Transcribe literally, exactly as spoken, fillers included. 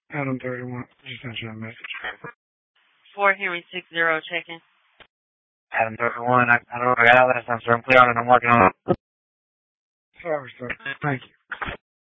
Adam thirty-one. Just sent you a message. four Henry six zero checking. Adam thirty-one. I, I don't know if I got out last time, sir. I'm clear on it. I'm working on it. Sorry, sir. Thank you.